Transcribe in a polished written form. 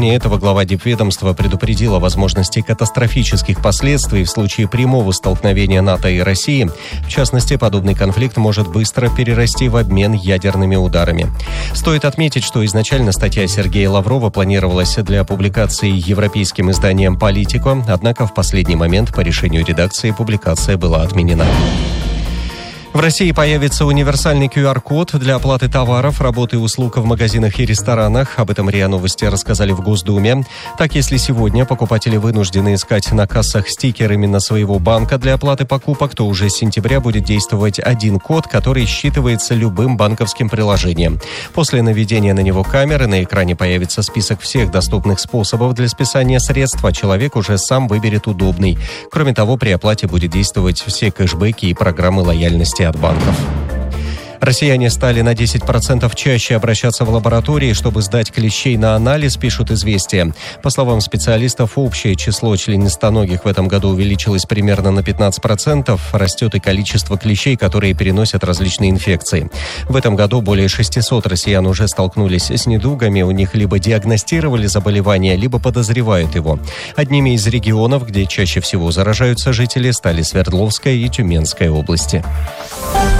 фоне этого глава дипведомства предупредил о возможности катастрофических последствий в случае прямого столкновения НАТО и России. В частности, подобный конфликт может быстро перерасти в обмен ядерными ударами. Стоит отметить, что изначально статья Сергея Лаврова планировалась для публикации европейским изданием «Политико», однако в последний момент по решению редакции публикация была отменена. В России появится универсальный QR-код для оплаты товаров, работы и услуг в магазинах и ресторанах. Об этом РИА Новости рассказали в Госдуме. Так, если сегодня покупатели вынуждены искать на кассах стикер именно своего банка для оплаты покупок, то уже с сентября будет действовать один код, который считывается любым банковским приложением. После наведения на него камеры на экране появится список всех доступных способов для списания средств, а человек уже сам выберет удобный. Кроме того, при оплате будет действовать все кэшбэки и программы лояльности от банков. Россияне стали на 10% чаще обращаться в лаборатории, чтобы сдать клещей на анализ, пишут «Известия». По словам специалистов, общее число членистоногих в этом году увеличилось примерно на 15%. Растет и количество клещей, которые переносят различные инфекции. В этом году более 600 россиян уже столкнулись с недугами. У них либо диагностировали заболевание, либо подозревают его. Одними из регионов, где чаще всего заражаются жители, стали Свердловская и Тюменская области.